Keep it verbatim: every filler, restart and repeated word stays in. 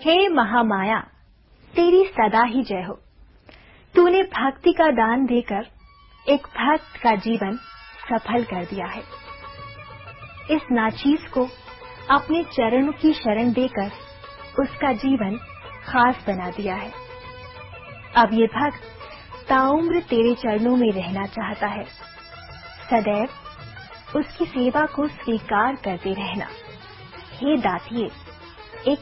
हे महामाया, तेरी सदा ही जय हो। तूने भक्ति का दान देकर एक भक्त का जीवन सफल कर दिया है। इस नाचीज को अपने चरणों की शरण देकर उसका जीवन खास बना दिया है। अब ये भक्त ताउम्र तेरे चरणों में रहना चाहता है। सदैव उसकी सेवा को स्वीकार करते रहना। हे दातिये,